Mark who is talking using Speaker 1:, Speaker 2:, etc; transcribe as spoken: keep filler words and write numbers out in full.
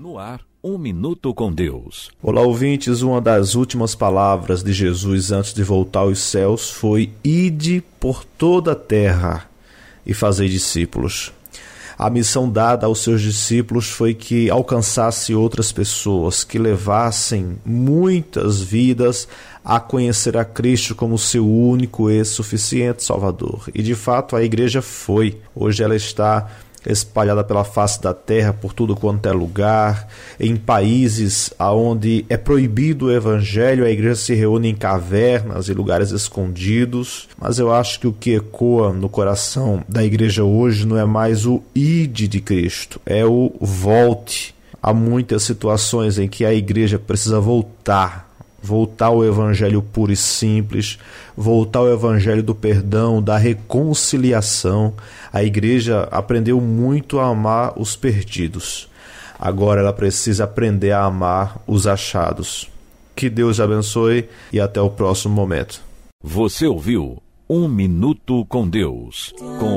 Speaker 1: No ar, um minuto com Deus.
Speaker 2: Olá, ouvintes. Uma das últimas palavras de Jesus antes de voltar aos céus foi: ide por toda a terra e fazei discípulos. A missão dada aos seus discípulos foi que alcançasse outras pessoas, que levassem muitas vidas a conhecer a Cristo como seu único e suficiente Salvador. E de fato a igreja foi. Hoje ela está espalhada pela face da terra, por tudo quanto é lugar, em países onde é proibido o evangelho, a igreja se reúne em cavernas e lugares escondidos. Mas eu acho que o que ecoa no coração da igreja hoje não é mais o ide de Cristo, é o volte. Há muitas situações em que a igreja precisa voltar, voltar ao evangelho puro e simples, voltar ao evangelho do perdão, da reconciliação. A igreja aprendeu muito a amar os perdidos. Agora ela precisa aprender a amar os achados. Que Deus abençoe e até o próximo momento.
Speaker 1: Você ouviu Um Minuto com Deus, com